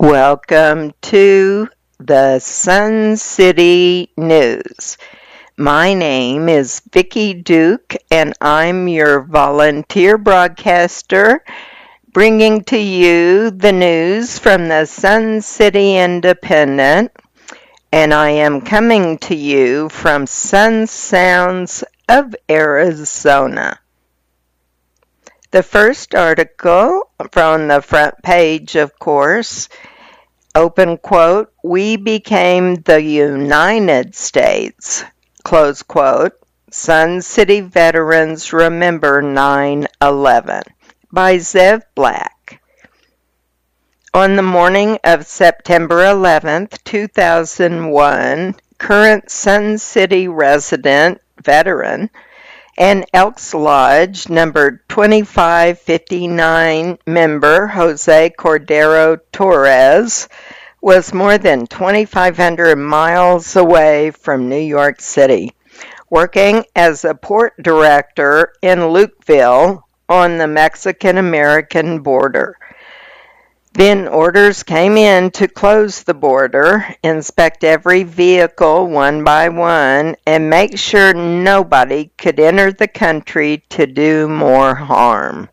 Welcome to the Sun City News. My name is Vicki Duke, and I'm your volunteer broadcaster, bringing to you the news from the Sun City Independent, and I am coming to you from Sun Sounds of Arizona. The first article from the front page, of course, open quote, "We became the United States," close quote, Sun City veterans remember 9/11, by Zev Black. On the morning of September 11th, 2001, current Sun City resident, veteran, and Elks Lodge number 2559 member Jose Cordero Torres was more than 2,500 miles away from New York City, working as a port director in Lukeville on the Mexican-American border. Then orders came in to close the border, inspect every vehicle one by one, and make sure nobody could enter the country to do more harm.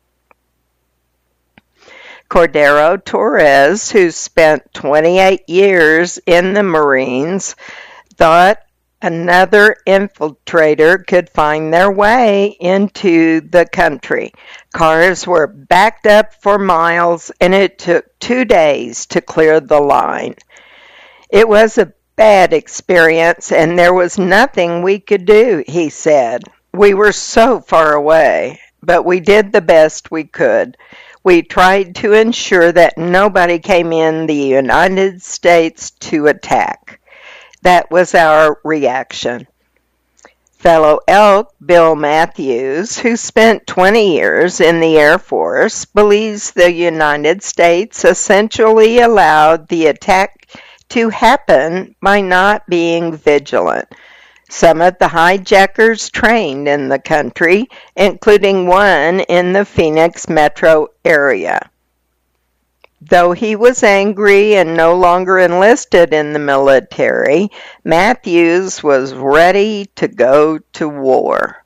Cordero Torres, who spent 28 years in the Marines, thought another infiltrator could find their way into the country. Cars were backed up for miles, and it took 2 days to clear the line. It was a bad experience, and there was nothing we could do, he said. We were so far away, but we did the best we could. We tried to ensure that nobody came in the United States to attack. That was our reaction. Fellow Elk Bill Matthews, who spent 20 years in the Air Force, believes the United States essentially allowed the attack to happen by not being vigilant. Some of the hijackers trained in the country, including one in the Phoenix metro area. Though he was angry and no longer enlisted in the military, Matthews was ready to go to war.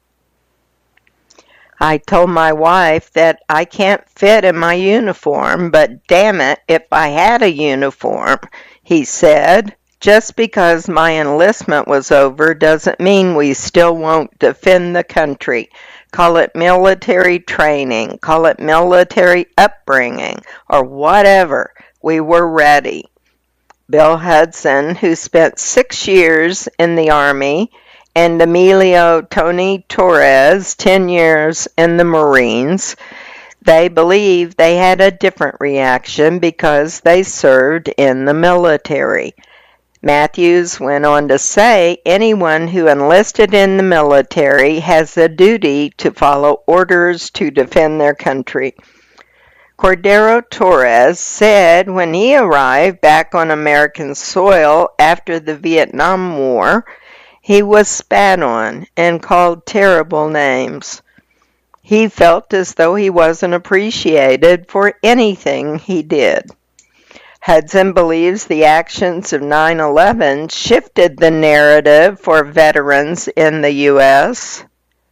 I told my wife that I can't fit in my uniform, but damn it if I had a uniform, he said. Just because my enlistment was over doesn't mean we still won't defend the country. Call it military training, call it military upbringing, or whatever. We were ready. Bill Hudson, who spent 6 years in the Army, and Emilio Tony Torres, 10 years in the Marines, they believe they had a different reaction because they served in the military. Matthews went on to say anyone who enlisted in the military has a duty to follow orders to defend their country. Cordero Torres said when he arrived back on American soil after the Vietnam War, he was spat on and called terrible names. He felt as though he wasn't appreciated for anything he did. Hudson believes the actions of 9/11 shifted the narrative for veterans in the U.S.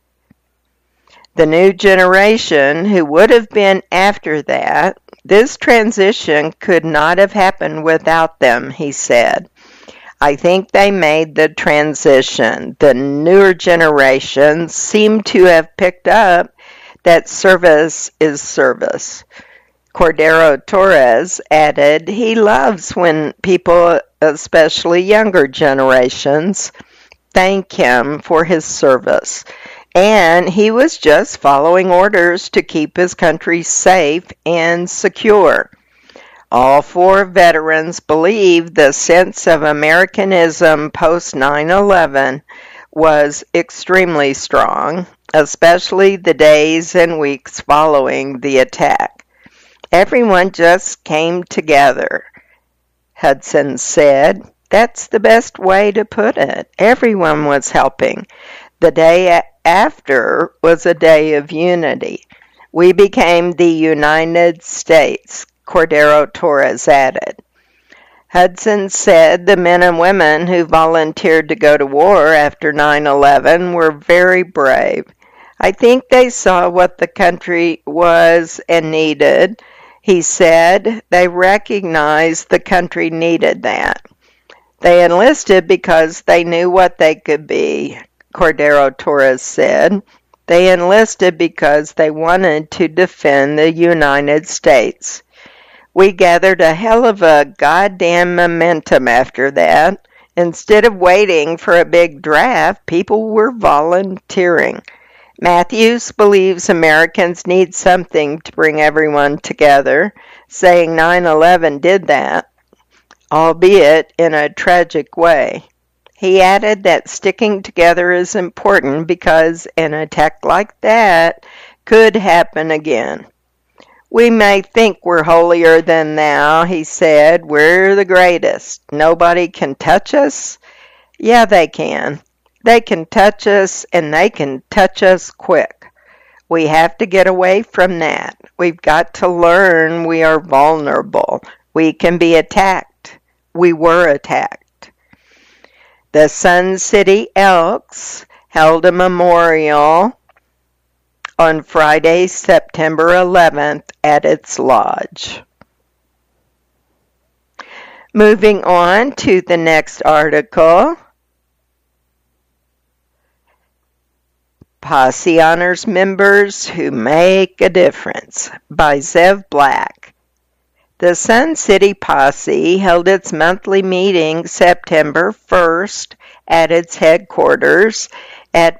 The new generation who would have been after that, this transition could not have happened without them, he said. I think they made the transition. The newer generations seem to have picked up that service is service. Cordero Torres added he loves when people, especially younger generations, thank him for his service. And he was just following orders to keep his country safe and secure. All 4 veterans believe the sense of Americanism post 9/11 was extremely strong, especially the days and weeks following the attack. Everyone just came together, Hudson said. That's the best way to put it. Everyone was helping. The day after was a day of unity. We became the United States, Cordero Torres added. Hudson said the men and women who volunteered to go to war after 9/11 were very brave. I think they saw what the country was and needed. He said they recognized the country needed that. They enlisted because they knew what they could be, Cordero Torres said. They enlisted because they wanted to defend the United States. We gathered a hell of a goddamn momentum after that. Instead of waiting for a big draft, people were volunteering. Matthews believes Americans need something to bring everyone together, saying 9/11 did that, albeit in a tragic way. He added that sticking together is important because an attack like that could happen again. We may think we're holier than thou, he said. We're the greatest. Nobody can touch us? Yeah, they can. They can touch us, and they can touch us quick. We have to get away from that. We've got to learn we are vulnerable. We can be attacked. We were attacked. The Sun City Elks held a memorial on Friday, September 11th at its lodge. Moving on to the next article. Posse honors members who make a difference by Zev Black. The Sun City Posse held its monthly meeting September 1st at its headquarters at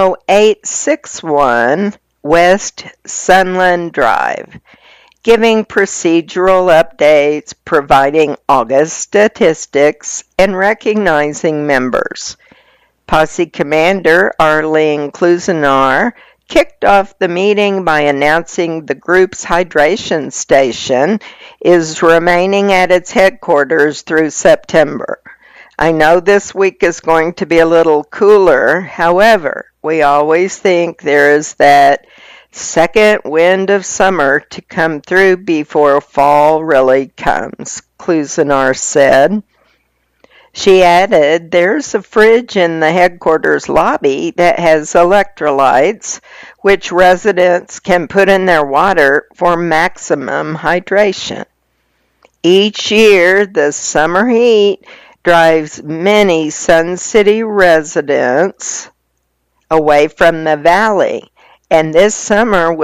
10861 West Sunland Drive, giving procedural updates, providing August statistics, and recognizing members. Posse Commander Arlene Klusenar kicked off the meeting by announcing the group's hydration station is remaining at its headquarters through September. I know this week is going to be a little cooler. However, we always think there is that second wind of summer to come through before fall really comes, Klusenar said. She added, there's a fridge in the headquarters lobby that has electrolytes, which residents can put in their water for maximum hydration. Each year, the summer heat drives many Sun City residents away from the valley, and this summer